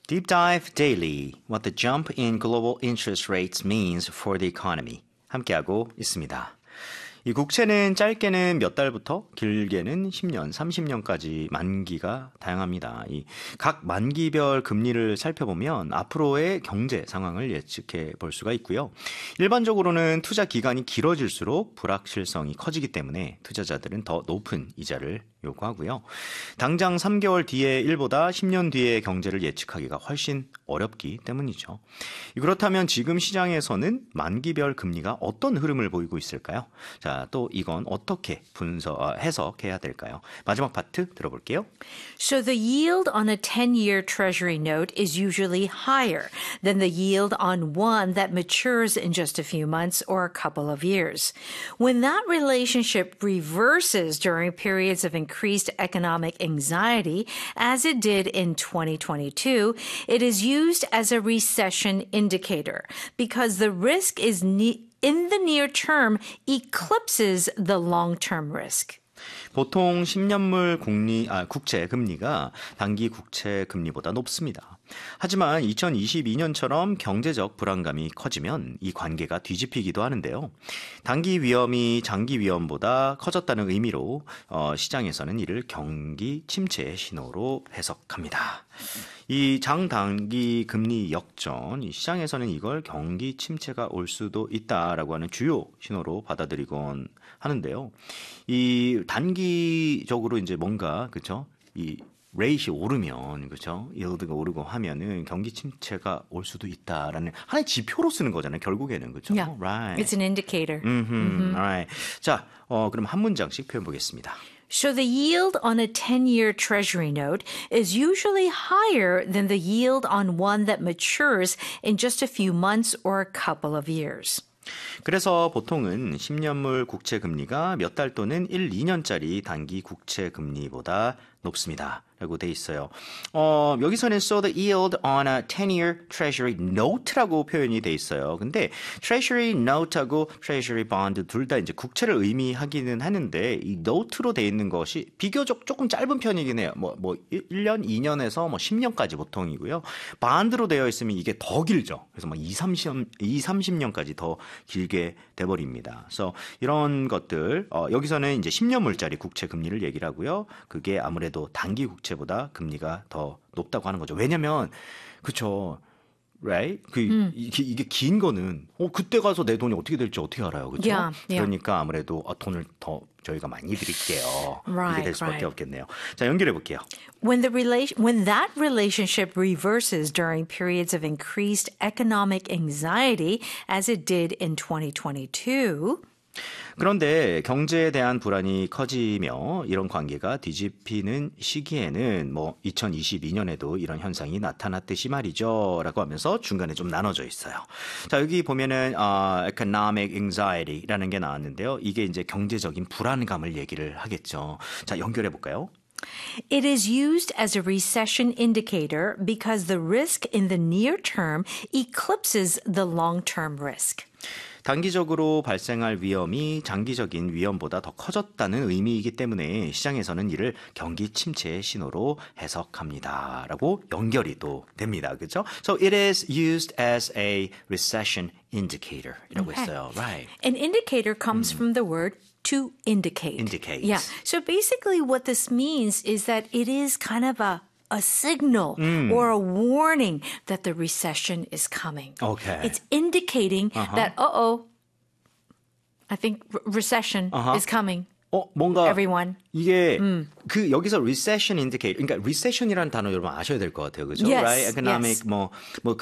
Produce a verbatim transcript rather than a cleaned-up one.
Deep Dive Daily, What the Jump in Global Interest Rates Means for the Economy 함께하고 있습니다. 이 국채는 짧게는 몇 달부터 길게는 십 년, 삼십 년까지 만기가 다양합니다. 이 각 만기별 금리를 살펴보면 앞으로의 경제 상황을 예측해 볼 수가 있고요. 일반적으로는 투자 기간이 길어질수록 불확실성이 커지기 때문에 투자자들은 더 높은 이자를 요구하고요. 당장 삼 개월 뒤의 일보다 십 년 뒤의 경제를 예측하기가 훨씬 어렵기 때문이죠. 그렇다면 지금 시장에서는 만기별 금리가 어떤 흐름을 보이고 있을까요? 자, 또 이건 어떻게 분석, 아, 해석해야 될까요? 마지막 파트 들어볼게요. So the yield on a ten-year treasury note is usually higher than the yield on one that matures in just a few months or a couple of years. When that relationship reverses during periods of increased economic anxiety, as it did in twenty twenty-two, it is used as a recession indicator because the risk is ne- in the near term eclipses the long-term risk. 보통 십 년물 국리, 아, 국채 금리가 단기 국채 금리보다 높습니다. 하지만 이천이십이 년처럼 경제적 불안감이 커지면 이 관계가 뒤집히기도 하는데요. 단기 위험이 장기 위험보다 커졌다는 의미로 어, 시장에서는 이를 경기 침체의 신호로 해석합니다. 이 장단기 금리 역전, 이 시장에서는 이걸 경기 침체가 올 수도 있다라고 하는 주요 신호로 받아들이곤 하는데요. 이 단기적으로 이제 뭔가 그렇죠? 이 레이시 오르면 그렇죠? 일드가 오르고 하면은 경기 침체가 올 수도 있다라는 하나의 지표로 쓰는 거잖아요. 결국에는 그렇죠? Yeah, Right. it's an indicator. Mm-hmm. Mm-hmm. Alright. 자, 어, 그럼 한 문장씩 표현 보겠습니다. So the yield on a ten-year treasury note is usually higher than the yield on one that matures in just a few months or a couple of years. 그래서 보통은 십 년물 국채 금리가 몇 달 또는 일, 이 년짜리 단기 국채 금리보다 높습니다. 라고 돼 있어요. 어, 여기서는 so the yield on a ten-year treasury note라고 표현이 돼 있어요. 근데 treasury note하고 treasury bond 둘 다 이제 국채를 의미하기는 하는데 이 note로 돼 있는 것이 비교적 조금 짧은 편이긴 해요. 뭐, 뭐 일 년, 이 년에서 뭐 십 년까지 보통이고요. bond로 되어 있으면 이게 더 길죠. 그래서 뭐 이, 삼십 년까지 더 길게 돼버립니다. 그래서 이런 것들, 어, 여기서는 이제 십 년물짜리 국채 금리를 얘기를 하고요. 그게 아무래도 단기 국채보다 금리가 더 높다고 하는 거죠. 왜냐면, 그쵸. right? 그, 음. 이게, 이게 긴 거는, 어, 그때 가서 내 돈이 어떻게 될지 어떻게 알아요. 그쵸? Yeah, yeah. 그러니까 아무래도 어, 돈을 더 저희가 많이 드릴게요. Right, 이게 될 수밖에 right. 없겠네요. 자, 연결해 볼게요. When the relation, when that relationship reverses during periods of increased economic anxiety, as it did in twenty twenty-two, 그런데 경제에 대한 불안이 커지며 이런 관계가 뒤집히는 시기에는 뭐 이천이십이 년에도 이런 현상이 나타났듯이 말이죠. 라고 하면서 중간에 좀 나눠져 있어요. 자, 여기 보면은 어, economic anxiety라는 게 나왔는데요. 이게 이제 경제적인 불안감을 얘기를 하겠죠. 자, 연결해 볼까요? it is used as a recession indicator because the risk in the near term eclipses the long-term risk. 단기적으로 발생할 위험이 장기적인 위험보다 더 커졌다는 의미이기 때문에 시장에서는 이를 경기 침체의 신호로 해석합니다. 라고 연결이 또 됩니다. 그렇죠? So it is used as a recession indicator 이라고 Okay. 했어요. Right. An indicator comes from the word to indicate. Indicate. Yeah. So basically what this means is that it is kind of a a signal mm. or a warning that the recession is coming. Okay. It's indicating uh-huh. that, uh-oh, I think r- recession uh-huh. is coming. 어, 뭔가 Everyone. 이게 음. 그 여기서 recession indicator, 그러니까 recession이라는 단어 여러분 아셔야 될 것 같아요, 그렇죠? Yes, right? Economic yes. 뭐 뭐